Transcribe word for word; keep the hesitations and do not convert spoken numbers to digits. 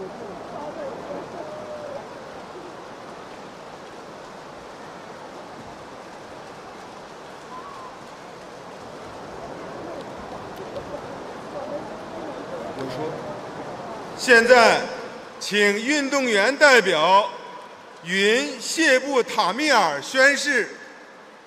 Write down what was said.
现在，请运动员代表云谢布塔米尔宣誓。